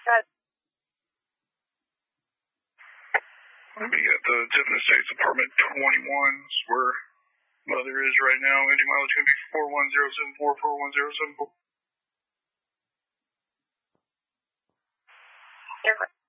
We got the Tiffin Estates apartment 21. That's where mother is right now. Engine mileage going to be 41074, 41074.